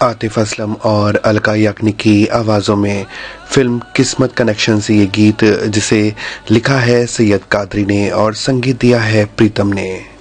आतिफ असलम और अलका याग्निक की आवाज़ों में फिल्म किस्मत कनेक्शन से ये गीत, जिसे लिखा है सैयद कादरी ने और संगीत दिया है प्रीतम ने।